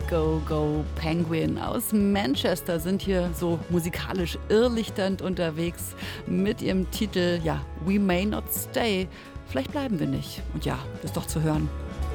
Go Go Penguin aus Manchester sind hier so musikalisch irrlichternd unterwegs mit ihrem Titel, ja, We May Not Stay. Vielleicht bleiben wir nicht. Und ja, ist doch zu hören.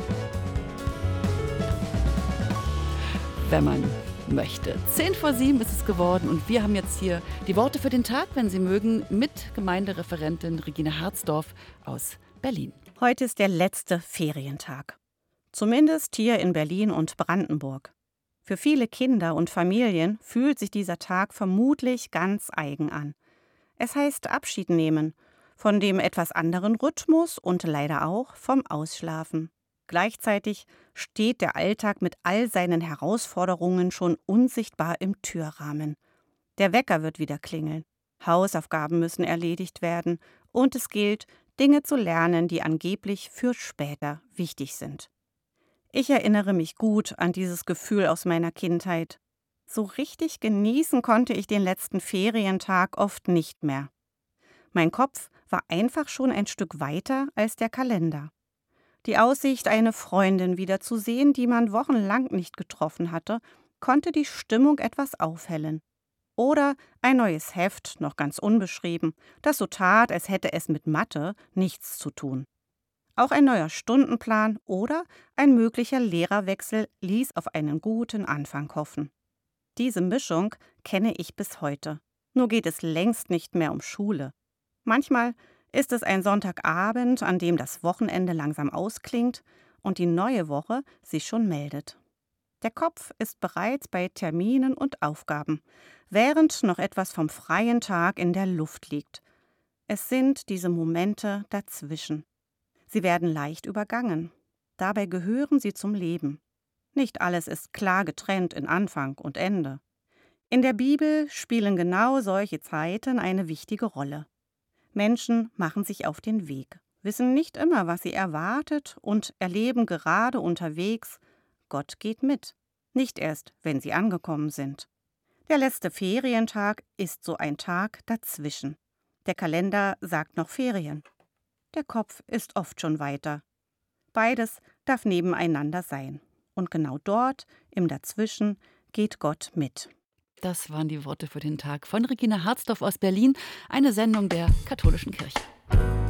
Wenn man möchte. 6:10 ist es geworden und wir haben jetzt hier die Worte für den Tag, wenn Sie mögen, mit Gemeindereferentin Regine Harzdorf aus Berlin. Heute ist der letzte Ferientag. Zumindest hier in Berlin und Brandenburg. Für viele Kinder und Familien fühlt sich dieser Tag vermutlich ganz eigen an. Es heißt Abschied nehmen von dem etwas anderen Rhythmus und leider auch vom Ausschlafen. Gleichzeitig steht der Alltag mit all seinen Herausforderungen schon unsichtbar im Türrahmen. Der Wecker wird wieder klingeln, Hausaufgaben müssen erledigt werden und es gilt, Dinge zu lernen, die angeblich für später wichtig sind. Ich erinnere mich gut an dieses Gefühl aus meiner Kindheit. So richtig genießen konnte ich den letzten Ferientag oft nicht mehr. Mein Kopf war einfach schon ein Stück weiter als der Kalender. Die Aussicht, eine Freundin wiederzusehen, die man wochenlang nicht getroffen hatte, konnte die Stimmung etwas aufhellen. Oder ein neues Heft, noch ganz unbeschrieben, das so tat, als hätte es mit Mathe nichts zu tun. Auch ein neuer Stundenplan oder ein möglicher Lehrerwechsel ließ auf einen guten Anfang hoffen. Diese Mischung kenne ich bis heute. Nur geht es längst nicht mehr um Schule. Manchmal ist es ein Sonntagabend, an dem das Wochenende langsam ausklingt und die neue Woche sich schon meldet. Der Kopf ist bereits bei Terminen und Aufgaben, während noch etwas vom freien Tag in der Luft liegt. Es sind diese Momente dazwischen. Sie werden leicht übergangen. Dabei gehören sie zum Leben. Nicht alles ist klar getrennt in Anfang und Ende. In der Bibel spielen genau solche Zeiten eine wichtige Rolle. Menschen machen sich auf den Weg, wissen nicht immer, was sie erwartet und erleben gerade unterwegs, Gott geht mit, nicht erst, wenn sie angekommen sind. Der letzte Ferientag ist so ein Tag dazwischen. Der Kalender sagt noch Ferien. Der Kopf ist oft schon weiter. Beides darf nebeneinander sein. Und genau dort, im Dazwischen, geht Gott mit. Das waren die Worte für den Tag von Regine Harzdorf aus Berlin, eine Sendung der Katholischen Kirche.